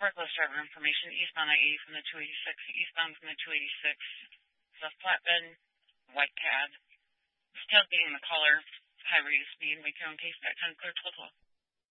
forklift driver information, eastbound I-80 from the 286, eastbound from the 286, the flatbed, white cab, tailgating the caller, high rate of speed, make your own case back 10 clear 12.